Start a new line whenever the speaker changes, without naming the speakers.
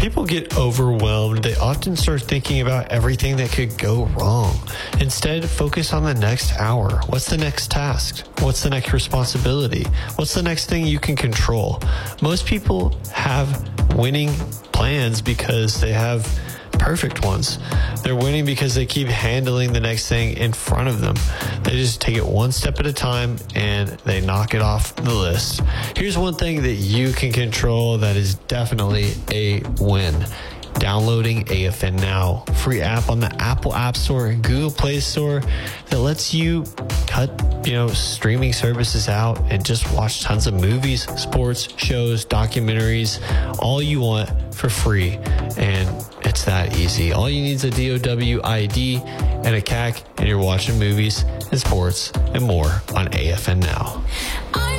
people get overwhelmed, they often start thinking about everything that could go wrong. Instead, focus on the next hour. What's the next task? What's the next responsibility? What's the next thing you can control? Most people have winning plans because they have perfect ones. They're winning because they keep handling the next thing in front of them. They just take it one step at a time and they knock it off the list. Here's one thing that you can control that is definitely a win. Downloading AFN Now, free app on the Apple App Store and Google Play Store that lets you cut, streaming services out and just watch tons of movies, sports, shows, documentaries, all you want for free. And it's that easy. All you need is a DOW ID and a CAC, and you're watching movies and sports and more on AFN Now.